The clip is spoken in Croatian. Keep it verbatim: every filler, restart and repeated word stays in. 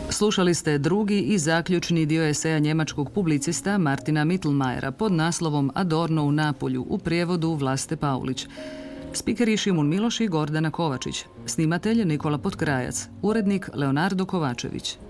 Slušali ste drugi i zaključni dio eseja njemačkog publicista Martina Mittelmajera pod naslovom Adorno u Napolju u prijevodu Vlaste Paulić. Spikeri Šimun Miloš i Gordana Kovačić. Snimatelj Nikola Potkrajac. Urednik Leonardo Kovačević.